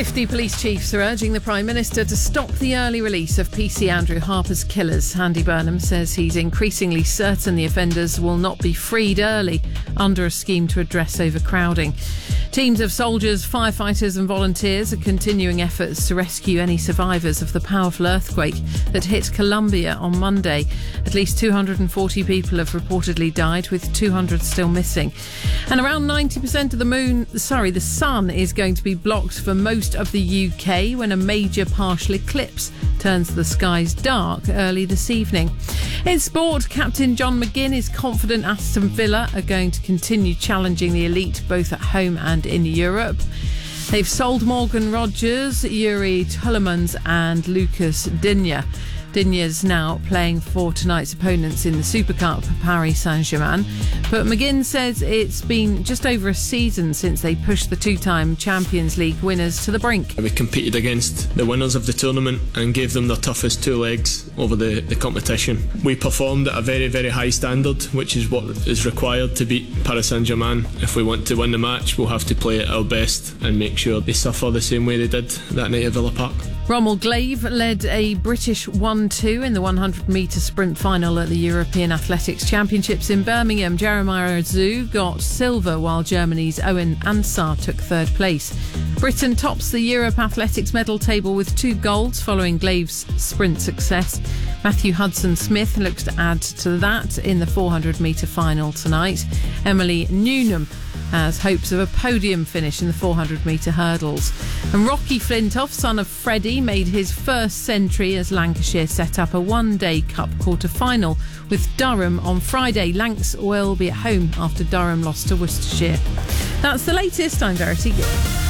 50 police chiefs are urging the Prime Minister to stop the early release of PC Andrew Harper's killers. Andy Burnham says he's increasingly certain the offenders will not be freed early under a scheme to address overcrowding. Teams of soldiers, firefighters and volunteers are continuing efforts to rescue any survivors of the powerful earthquake that hit Colombia on Monday. At least 240 people have reportedly died, with 200 still missing. And around 90% of the sun is going to be blocked for most of the UK when a major partial eclipse turns the skies dark early this evening. In sport, captain John McGinn is confident Aston Villa are going to continue challenging the elite both at home and in Europe. They've sold Morgan Rogers, Yuri Tielemans and Lucas Digne. Digne's now playing for tonight's opponents in the Super Cup, Paris Saint-Germain. But McGinn says it's been just over a season since they pushed the two-time Champions League winners to the brink. We competed against the winners of the tournament and gave them their toughest two legs over the competition. We performed at a very, very high standard, which is what is required to beat Paris Saint-Germain. If we want to win the match, we'll have to play at our best and make sure they suffer the same way they did that night at Villa Park. Rommel Glaive led a British 1-2 in the 100-metre sprint final at the European Athletics Championships in Birmingham. Jeremiah Azu got silver, while Germany's Owen Ansar took third place. Britain tops the Europe Athletics medal table with 2 golds following Glaive's sprint success. Matthew Hudson-Smith looks to add to that in the 400-metre final tonight. Emily Newnham has hopes of a podium finish in the 400-metre hurdles. And Rocky Flintoff, son of Freddie, made his first century as Lancashire set up a one-day cup quarter-final with Durham on Friday. Lancs will be at home after Durham lost to Worcestershire. That's the latest. I'm Verity Gill.